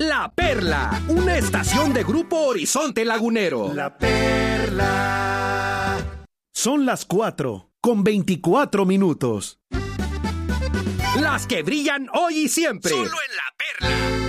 La Perla, una estación de Grupo Horizonte Lagunero. La Perla. Son las 4:24. Las que brillan hoy y siempre. Solo en La Perla.